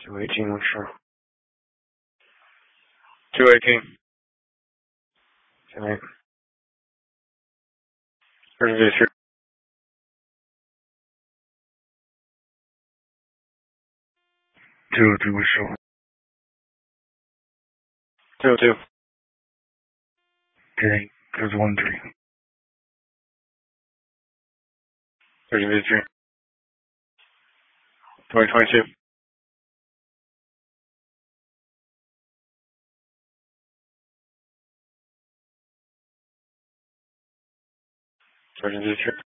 218 Winshore. 218. 10-8. There's V3. 202 Winshore. 202. 10-8. There's 1-3. There's V3. 2022. Sergeant V3.